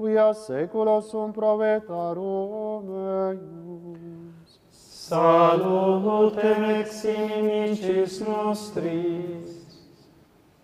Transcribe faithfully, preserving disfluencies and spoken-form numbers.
via saeculosum provetarum eius. Salutem ex inimicis nostris,